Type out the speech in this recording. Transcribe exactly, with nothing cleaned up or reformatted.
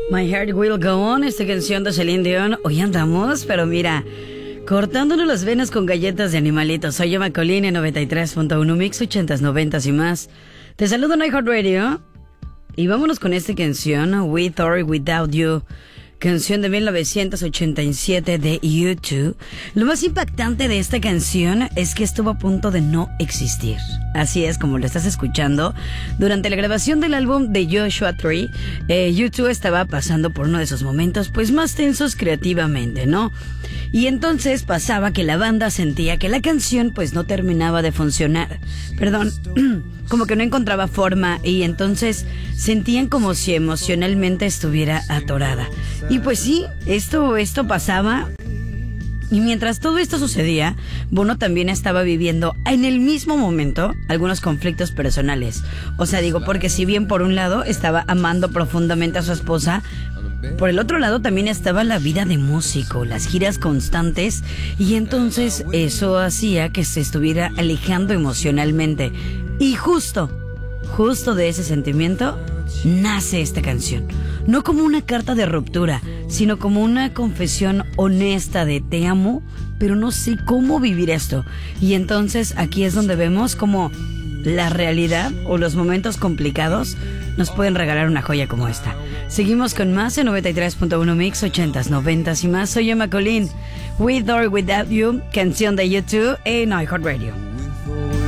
My Heart Will Go On, esta canción de Celine Dion. Hoy andamos, pero mira, cortándonos las venas con galletas de animalitos. Soy yo, Macolín, en noventa y tres punto uno Mix, ochentas, noventas y más. Te saludo en iHeartRadio. Y vámonos con esta canción, With or Without You. Canción de mil novecientos ochenta y siete de U dos. Lo más impactante de esta canción es que estuvo a punto de no existir. Así es, como lo estás escuchando. Durante la grabación del álbum de Joshua Tree, eh, U dos estaba pasando por uno de esos momentos pues más tensos creativamente, ¿no? Y entonces pasaba que la banda sentía que la canción pues no terminaba de funcionar. Perdón, como que no encontraba forma, y entonces sentían como si emocionalmente estuviera atorada. Y pues sí, esto, esto pasaba. Y mientras todo esto sucedía, Bono también estaba viviendo en el mismo momento algunos conflictos personales. O sea, digo, porque si bien por un lado estaba amando profundamente a su esposa, por el otro lado también estaba la vida de músico, las giras constantes, y entonces eso hacía que se estuviera alejando emocionalmente. Y justo, justo de ese sentimiento nace esta canción. No como una carta de ruptura, sino como una confesión honesta de te amo, pero no sé cómo vivir esto. Y entonces aquí es donde vemos cómo la realidad o los momentos complicados nos pueden regalar una joya como esta. Seguimos con más en noventa y tres punto uno Mix, ochentas, noventas y más. Soy Emma Colín, With or Without You, canción de U dos en iHeartRadio.